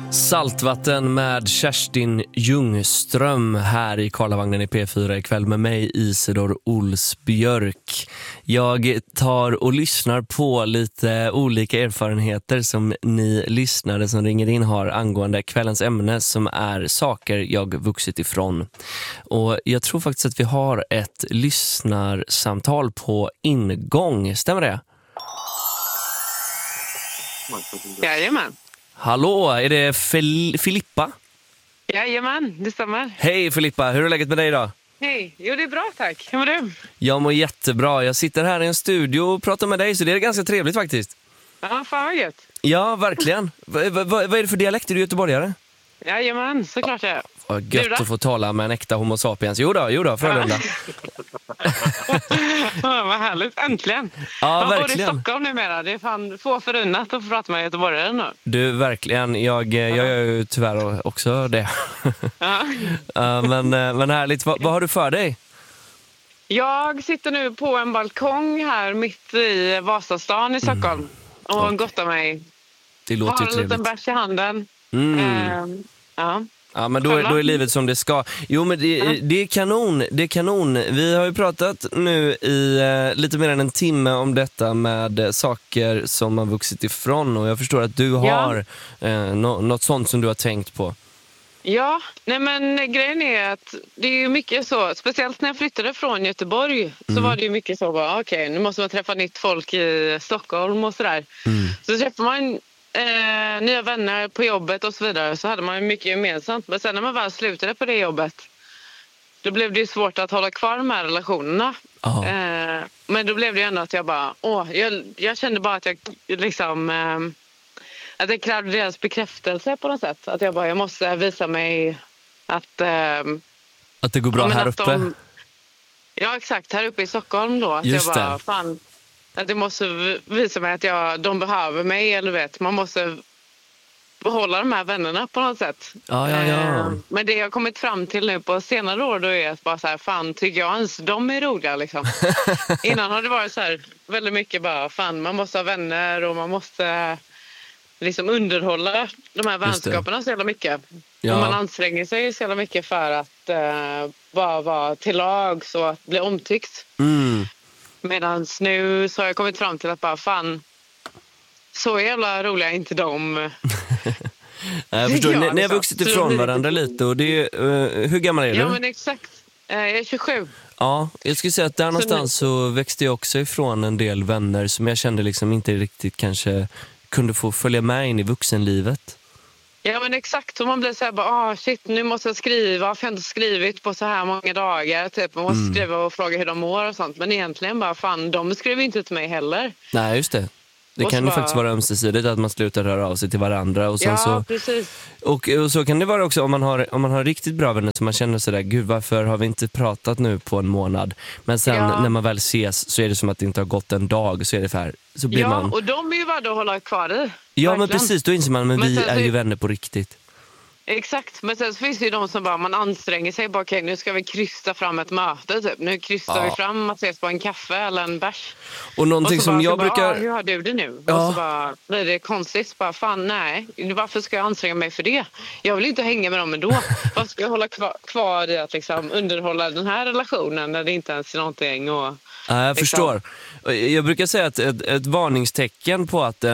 Saltvatten med Kerstin Ljungström här i Karlavagnen i P4 ikväll med mig, Isidor Olsbjörk. Jag tar och lyssnar på lite olika erfarenheter som ni lyssnare som ringer in har angående kvällens ämne som är saker jag vuxit ifrån. Och jag tror faktiskt att vi har ett lyssnarsamtal på ingång. Stämmer det? Jajamän. Hallå, är det Filippa? Jajamän, det stämmer. Hej Filippa, hur är läget med dig idag? Hej, jo det är bra tack. Hur mår du? Jag mår jättebra, jag sitter här i en studio och pratar med dig så det är ganska trevligt faktiskt. Ja, fan vad gött. Ja, verkligen. Vad är det för dialekt? Är du göteborgare? Jajamän, såklart jag är. Vad gött att få tala med en äkta homo sapiens. Jo då, Frölunda. Vad härligt, äntligen. Ja, jag verkligen. bor i Stockholm numera, det är fan få förunnat att få prata med göteborgare nu. Du, verkligen. Jag gör ju tyvärr också det. Ja. Men härligt. Vad har du för dig? Jag sitter nu på en balkong här mitt i Vasastan i Stockholm och gottar mig. Det låter ju har en liten trevligt. bärs i handen. Ja. Ja, men då är livet som det ska. Jo, men det är kanon. Det är kanon. Vi har ju pratat nu i lite mer än en timme om detta med saker som har vuxit ifrån. Och jag förstår att du har något sånt som du har tänkt på. Ja, nej men grejen är att det är ju mycket så, speciellt när jag flyttade från Göteborg så var det ju mycket så bara okej, nu måste man träffa nytt folk i Stockholm och sådär. Så träffar man nya vänner på jobbet och så vidare så hade man ju mycket gemensamt. Men sen när man väl slutade på det jobbet då blev det ju svårt att hålla kvar de här relationerna. Men då blev det ju ändå att jag bara, jag kände bara att jag liksom att jag krävde deras bekräftelse på något sätt. Att jag måste visa mig att det går bra här uppe. Ja, exakt. Här uppe i Stockholm då. Att just jag bara, fan, att jag måste visa mig att de behöver mig. Eller vet, man måste behålla de här vännerna på något sätt. Ja. Men det jag har kommit fram till nu på senare år då är att bara så här, fan, tycker jag ens de är roliga liksom. Innan har det varit så här väldigt mycket bara, fan, man måste ha vänner och man måste liksom underhålla de här vänskaperna så jävla mycket. Ja. Och man anstränger sig så jävla mycket för att bara vara till lag så att bli omtyckt. Medan nu så har jag kommit fram till att bara fan, så jävla roliga är inte de. Jag förstår, Ja, ni har vuxit ifrån varandra lite och det är, hur gammal är du? Ja men exakt, jag är 27. Ja, jag skulle säga att där någonstans så växte jag också ifrån en del vänner som jag kände liksom inte riktigt kanske kunde få följa med in i vuxenlivet. Ja men exakt, och man blir så här bara, shit, nu måste jag skriva, för jag har inte skrivit på så här många dagar, typ. Man måste skriva och fråga hur de mår och sånt, men egentligen bara, fan, de skriver inte till mig heller. Nej, just det. Det kan ju faktiskt vara ömsesidigt att man slutar röra av sig till varandra och sen så precis. Och så kan det vara också om man har riktigt bra vänner som man känner sådär, gud varför har vi inte pratat nu på en månad, men sen när man väl ses så är det som att det inte har gått en dag, så är det för här, så blir man. Och de är ju värda att hålla kvar i. Ja, verkligen. men precis, då inser man, men vi är ju vänner på riktigt. Exakt, men sen så finns det ju de som bara, man anstränger sig bara, okej, nu ska vi krysta fram ett möte typ. Nu krystar vi fram att ses på en kaffe eller en bärs. Och någonting och som jag brukar... hur har du det nu? Ja. Och så bara blir det konstigt, bara fan nej, varför ska jag anstränga mig för det? Jag vill inte hänga med dem ändå. Varför ska jag hålla kvar i att liksom underhålla den här relationen när det inte ens är någonting och... Jag förstår. Jag brukar säga att ett varningstecken på att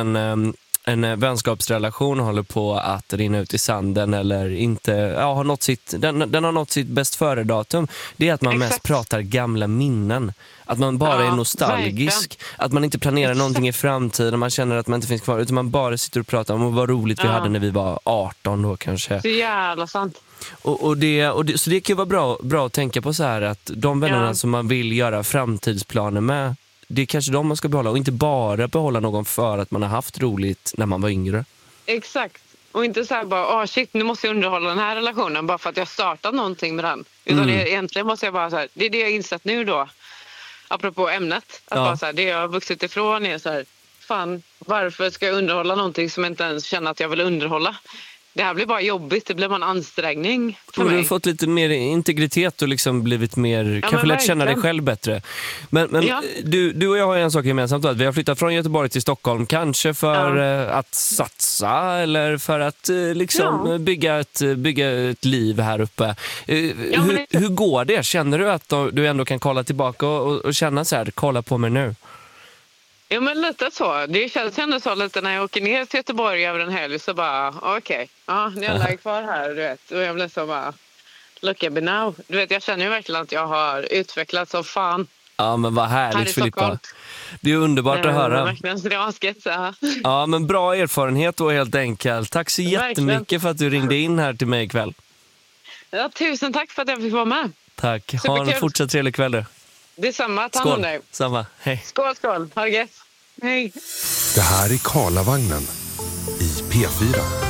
en vänskapsrelation håller på att rinna ut i sanden eller inte har nått den har nått sitt bäst före datum, det är att man mest pratar gamla minnen, att man bara är nostalgisk, verkligen. Att man inte planerar någonting i framtiden, man känner att man inte finns kvar, utan man bara sitter och pratar om vad roligt vi hade när vi var 18 då kanske. Så jävla sant. Så det kan ju vara bra att tänka på så här, att de vännerna som man vill göra framtidsplaner med, det är kanske de man ska behålla och inte bara behålla någon för att man har haft roligt när man var yngre. Exakt. Och inte så här bara, shit, nu måste jag underhålla den här relationen bara för att jag startat någonting med den. Utan egentligen måste jag bara så här, det är det jag insett nu då. Apropå ämnet. Att bara så här, det jag har vuxit ifrån är så här, fan, varför ska jag underhålla någonting som jag inte ens känner att jag vill underhålla? det här blir bara jobbigt, det blir bara en ansträngning för och mig. du har fått lite mer integritet och liksom blivit mer, kanske lärt känna dig själv bättre. Men Ja. du och jag har en sak gemensamt då, att vi har flyttat från Göteborg till Stockholm, kanske för att satsa eller för att liksom bygga ett liv här uppe. Hur går det? Känner du att du ändå kan kolla tillbaka och känna så här, kolla på mig nu? Ja, men lite så. Det känns ändå så lite när jag åker ner till Göteborg över en helg så bara, okej, ni alla är kvar här, du vet. Och jag blir så bara, look at me now. Du vet, jag känner ju verkligen att jag har utvecklats som fan. Ja, men vad härligt, här i Filippa. Stockholm. Det är underbart att höra. Verkligen, så det var skett, så. Ja, men bra erfarenhet då helt enkelt. Tack så jättemycket för att du ringde in här till mig ikväll. Ja, tusen tack för att jag fick vara med. Tack. Ha Superkul. en fortsatt trevlig kväll du. Det är samma, ta hand om dig. Samma. Hej. Skål, ha det gött. Hej. Det här är Karlavagnen i P4.